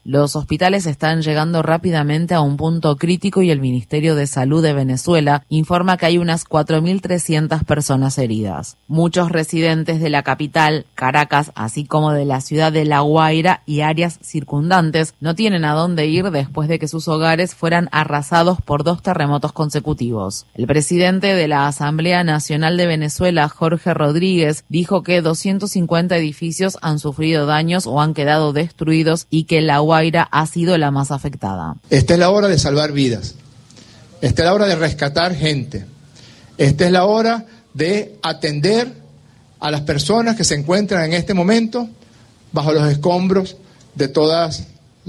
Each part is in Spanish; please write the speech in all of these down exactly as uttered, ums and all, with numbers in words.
Los hospitales están llegando rápidamente a un punto crítico y el Ministerio de Salud de Venezuela informa que hay unas cuatro mil trescientas personas heridas. Muchos residentes de la capital, Caracas, así como de la ciudad de La Guaira y áreas circundantes, no tienen a dónde ir después de que sus hogares fueran arrasados por dos terremotos consecutivos. El presidente de la Asamblea Nacional de Venezuela, Jorge Rodríguez, dijo que doscientos cincuenta edificios han sufrido daños o han quedado destruidos y que La Guaira ha sido la más afectada. Esta es la hora de salvar vidas. Esta es la hora de rescatar gente. Esta es la hora de atender a las personas que se encuentran en este momento bajo los escombros de todas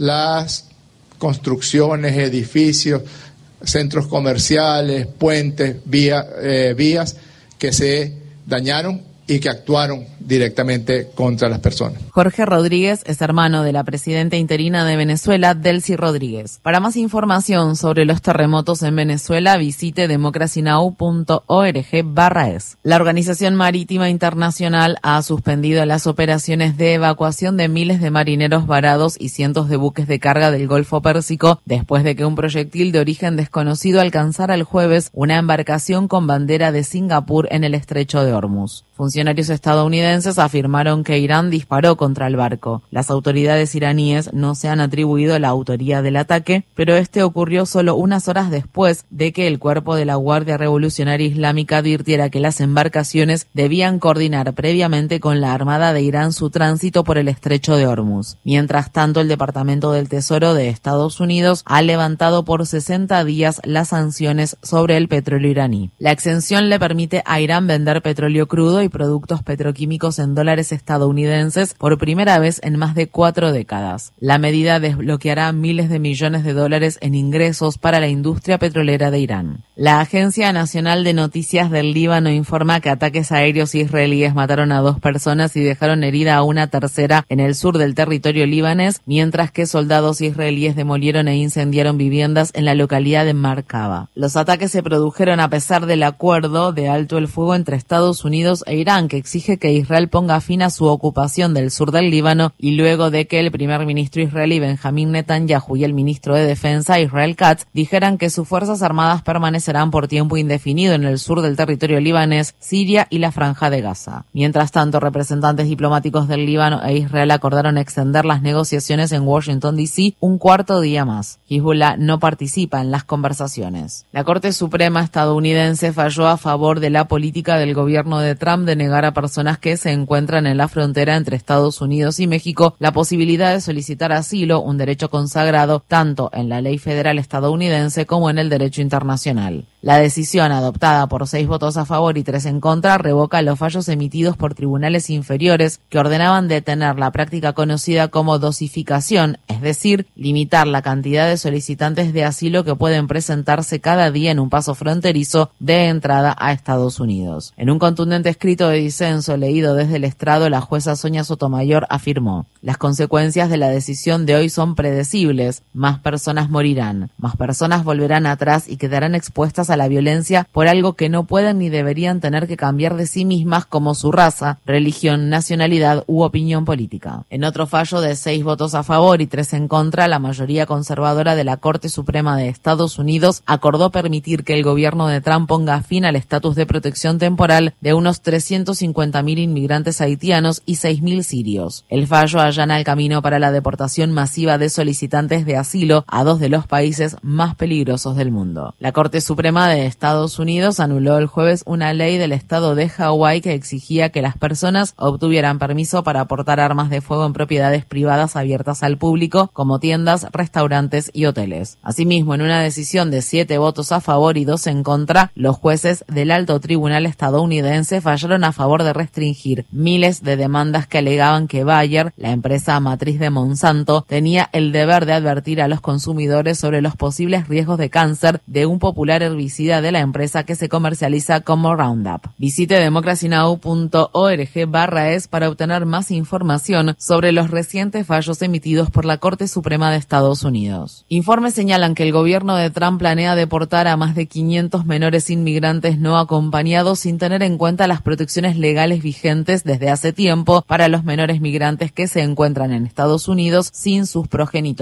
las construcciones, edificios, centros comerciales, puentes, vía, eh, vías que se dañaron y que actuaron directamente contra las personas. Jorge Rodríguez es hermano de la presidenta interina de Venezuela, Delcy Rodríguez. Para más información sobre los terremotos en Venezuela, visite democracynow punto org barra es. La Organización Marítima Internacional ha suspendido las operaciones de evacuación de miles de marineros varados y cientos de buques de carga del Golfo Pérsico después de que un proyectil de origen desconocido alcanzara el jueves una embarcación con bandera de Singapur en el estrecho de Hormuz. Funcionarios estadounidenses afirmaron que Irán disparó contra el barco. Las autoridades iraníes no se han atribuido la autoría del ataque, pero este ocurrió solo unas horas después de que el cuerpo de la Guardia Revolucionaria Islámica advirtiera que las embarcaciones debían coordinar previamente con la Armada de Irán su tránsito por el estrecho de Hormuz. Mientras tanto, el Departamento del Tesoro de Estados Unidos ha levantado por sesenta días las sanciones sobre el petróleo iraní. La exención le permite a Irán vender petróleo crudo y productos petroquímicos en dólares estadounidenses por primera vez en más de cuatro décadas. La medida desbloqueará miles de millones de dólares en ingresos para la industria petrolera de Irán. La Agencia Nacional de Noticias del Líbano informa que ataques aéreos israelíes mataron a dos personas y dejaron herida a una tercera en el sur del territorio libanés, mientras que soldados israelíes demolieron e incendiaron viviendas en la localidad de Markaba. Los ataques se produjeron a pesar del acuerdo de alto el fuego entre Estados Unidos e Irán, que exige que Israel ponga fin a su ocupación del sur del Líbano y luego de que el primer ministro israelí Benjamín Netanyahu y el ministro de Defensa Israel Katz dijeran que sus fuerzas armadas permanecerán por tiempo indefinido en el sur del territorio libanés, Siria y la Franja de Gaza. Mientras tanto, representantes diplomáticos del Líbano e Israel acordaron extender las negociaciones en Washington D C un cuarto día más. Hezbollah no participa en las conversaciones. La Corte Suprema estadounidense falló a favor de la política del gobierno de Trump de negar a personas que se encuentran en la frontera entre Estados Unidos y México la posibilidad de solicitar asilo, un derecho consagrado tanto en la ley federal estadounidense como en el derecho internacional. La decisión, adoptada por seis votos a favor y tres en contra, revoca los fallos emitidos por tribunales inferiores que ordenaban detener la práctica conocida como dosificación, es decir, limitar la cantidad de solicitantes de asilo que pueden presentarse cada día en un paso fronterizo de entrada a Estados Unidos. En un contundente escrito de disenso leído desde el estrado, la jueza Sonia Sotomayor afirmó: las consecuencias de la decisión de hoy son predecibles. Más personas morirán, más personas volverán atrás y quedarán expuestas a la violencia por algo que no pueden ni deberían tener que cambiar de sí mismas, como su raza, religión, nacionalidad u opinión política. En otro fallo de seis votos a favor y tres en contra, la mayoría conservadora de la Corte Suprema de Estados Unidos acordó permitir que el gobierno de Trump ponga fin al estatus de protección temporal de unos trescientos cincuenta mil inmigrantes haitianos y seis mil sirios. El fallo allana el camino para la deportación masiva de solicitantes de asilo a dos de los países más peligrosos del mundo. La Corte Suprema de Estados Unidos anuló el jueves una ley del estado de Hawái que exigía que las personas obtuvieran permiso para portar armas de fuego en propiedades privadas abiertas al público, como tiendas, restaurantes y hoteles. Asimismo, en una decisión de siete votos a favor y dos en contra, los jueces del alto tribunal estadounidense fallaron a favor de restringir miles de demandas que alegaban que Bayer, la empresa matriz de Monsanto, tenía el deber de advertir a los consumidores sobre los posibles riesgos de cáncer de un popular herbicida de la empresa que se comercializa como Roundup. Visite democracynow punto org barra es para obtener más información sobre los recientes fallos emitidos por la Corte Suprema de Estados Unidos. Informes señalan que el gobierno de Trump planea deportar a más de quinientos menores inmigrantes no acompañados sin tener en cuenta las protecciones legales vigentes desde hace tiempo para los menores migrantes que se encuentran en Estados Unidos sin sus progenitores.